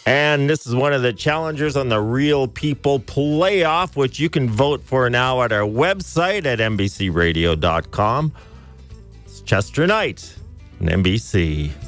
And this is one of the challengers on the Real People Playoff, which you can vote for now at our website at NBCRadio.com. It's Chester Knight on NBC.